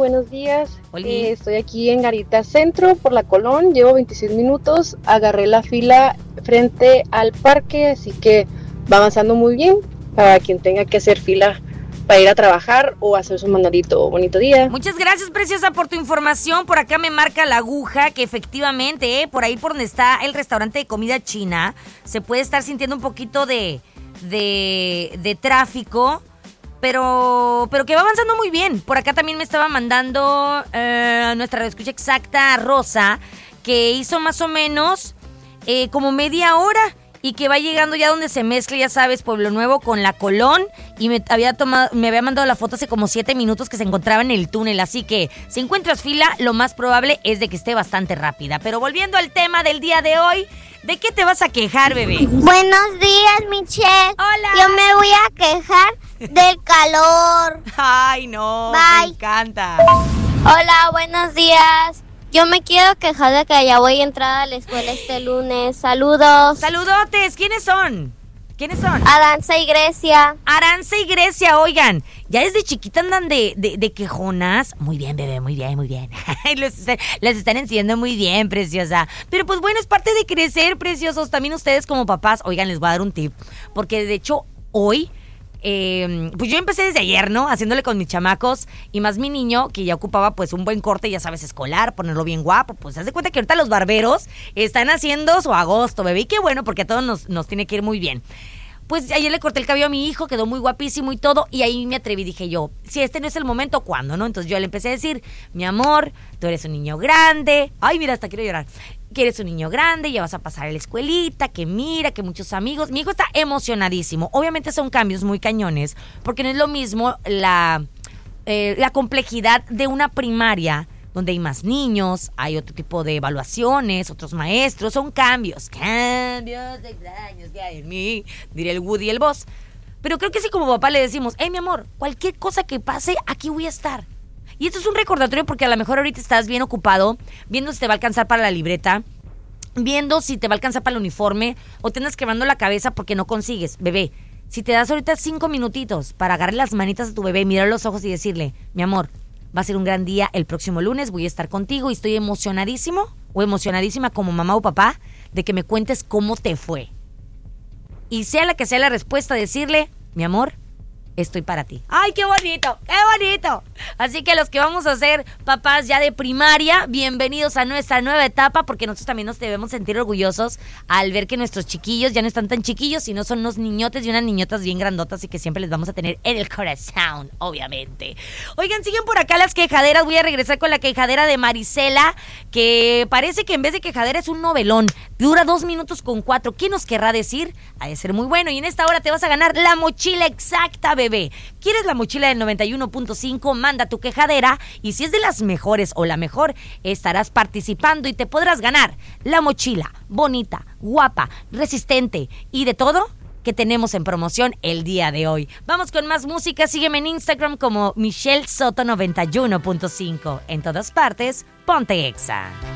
buenos días. Oli. Estoy aquí en Garita Centro, por la Colón, llevo 26 minutos, agarré la fila frente al parque, así que va avanzando muy bien para quien tenga que hacer fila para ir a trabajar o hacer su mandadito. Bonito día. Muchas gracias, preciosa, por tu información. Por acá me marca la aguja que efectivamente, por ahí por donde está el restaurante de comida china, se puede estar sintiendo un poquito de tráfico, pero que va avanzando muy bien. Por acá también me estaba mandando nuestra escucha exacta, Rosa, que hizo más o menos como media hora y que va llegando ya donde se mezcla, ya sabes, Pueblo Nuevo con La Colón, y me había mandado la foto hace como 7 minutos que se encontraba en el túnel, así que si encuentras fila, lo más probable es de que esté bastante rápida. Pero volviendo al tema del día de hoy, ¿de qué te vas a quejar, bebé? Buenos días, Michelle. Hola. Yo me voy a quejar del calor. Ay, no, Bye. me encanta. Hola, buenos días. Yo me quiero quejar de que ya voy a entrar a la escuela este lunes. Saludos. Saludotes, ¿quiénes son? Aranza y Grecia. Aranza y Grecia, oigan, ya desde chiquita andan de quejonas. Muy bien, bebé, muy bien, muy bien. Les están enseñando muy bien, preciosa. Pero pues bueno, es parte de crecer, preciosos. También ustedes como papás, oigan, les voy a dar un tip. Porque de hecho, hoy, pues yo empecé desde ayer, ¿no? Haciéndole con mis chamacos y más mi niño, que ya ocupaba pues un buen corte, ya sabes, escolar, ponerlo bien guapo. Pues haz de cuenta que ahorita los barberos están haciendo su agosto, bebé. Y qué bueno, porque a todos nos tiene que ir muy bien. Pues ayer le corté el cabello a mi hijo, quedó muy guapísimo y todo, y ahí me atreví, dije yo, si este no es el momento, ¿cuándo, no? Entonces yo le empecé a decir, mi amor, tú eres un niño grande, ay, mira, hasta quiero llorar, que eres un niño grande, ya vas a pasar a la escuelita, que mira, que muchos amigos, mi hijo está emocionadísimo, obviamente son cambios muy cañones, porque no es lo mismo la complejidad de una primaria, donde hay más niños, hay otro tipo de evaluaciones, otros maestros, son cambios extraños que hay en mí, diría el Woody y el Boss. Pero creo que si como papá le decimos, mi amor, cualquier cosa que pase, aquí voy a estar. Y esto es un recordatorio porque a lo mejor ahorita estás bien ocupado, viendo si te va a alcanzar para la libreta, viendo si te va a alcanzar para el uniforme, o te andas quebrando la cabeza porque no consigues. Bebé, si te das ahorita 5 minutitos para agarrar las manitas a tu bebé, mirar los ojos y decirle, mi amor, va a ser un gran día el próximo lunes, voy a estar contigo y estoy emocionadísimo o emocionadísima como mamá o papá de que me cuentes cómo te fue. Y sea la que sea la respuesta, decirle, mi amor, estoy para ti. ¡Ay, qué bonito! ¡Qué bonito! Así que los que vamos a ser papás ya de primaria, bienvenidos a nuestra nueva etapa, porque nosotros también nos debemos sentir orgullosos al ver que nuestros chiquillos ya no están tan chiquillos, sino son unos niñotes y unas niñotas bien grandotas y que siempre les vamos a tener en el corazón, obviamente. Oigan, siguen por acá las quejaderas. Voy a regresar con la quejadera de Marisela, que parece que en vez de quejadera es un novelón. Dura 2 minutos con 4. ¿Qué nos querrá decir? Ha de ser muy bueno. Y en esta hora te vas a ganar la mochila exacta, bebé. ¿Quieres la mochila del 91.5? Manda tu quejadera y si es de las mejores o la mejor, estarás participando y te podrás ganar la mochila bonita, guapa, resistente y de todo que tenemos en promoción el día de hoy. Vamos con más música. Sígueme en Instagram como Michelle Soto 91.5. En todas partes, ponte Exa.